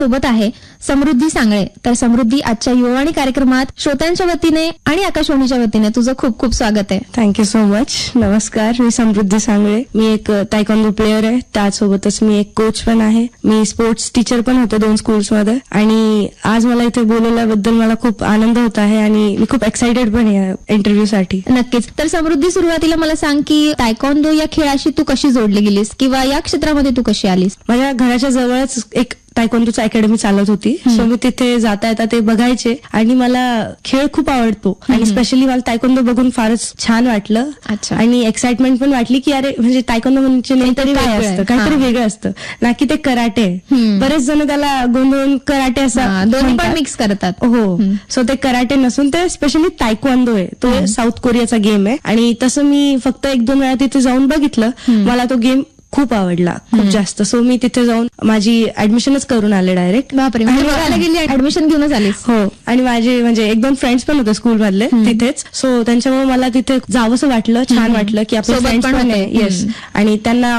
सोबत आहे समृद्धी सांगळे. तर समृद्धी, आजच्या युवावाणी कार्यक्रमात श्रोत्यांच्या वतीने आणि आकाशवाणीच्या वतीने तुझं खूप खूप स्वागत आहे. Thank you so much. नमस्कार, मी समृद्धी सांगळे. मी एक तायक्वांदो प्लेअर आहे. त्यासोबतच मी एक कोच पण आहे. मी स्पोर्ट्स टीचर पण होते 2 स्कूल्समध्ये. आणि आज मला इथे बोलवल्याबद्दल मला खूप आनंद होत आहे आणि मी खूप एक्साइटेड पण आहे इंटरव्ह्यू साठी. नक्कीच. तर समृद्धी, सुरुवातीला मला सांग की तायक्वांदो या खेळाशी तू कशी जोडली गेलीस किंवा या क्षेत्रामध्ये तू कशी आलीस? माझ्या घराच्या जवळच एक तायक्वांदोची अकॅडमी चालत होती. सो मी तिथे जाता येता ते बघायचे आणि मला खेळ खूप आवडतो आणि स्पेशली मला तायक्वांदो बघून फारच छान वाटलं. अच्छा. आणि एक्साइटमेंट पण वाटली की अरे म्हणजे तायक्वांदो म्हणजे नेमकं काय असतं, काहीतरी वेगळं असतं ना की ते कराटे. बरेच जण त्याला गोंधळून कराटे असं दोन्ही पण मिक्स करतात. हो. सो ते कराटे नसून ते स्पेशली तायक्वांदो आहे. तो साऊथ कोरियाचा गेम आहे आणि तसं मी फक्त 1-2 वेळा तिथे जाऊन बघितलं. मला तो गेम खूप आवडला, खूप जास्त. सो मी तिथे जाऊन माझी ऍडमिशनच करून आले डायरेक्ट. बापरे, गेली ऍडमिशन घेऊनच आलीस? हो. आणि माझे म्हणजे 1-2 फ्रेंड्स पण होते स्कूल मधले तिथेच. सो त्यांच्यामुळे मला तिथे जावंसं वाटलं, छान वाटलं की आपले फ्रेंड्स पण आहे. येस. आणि त्यांना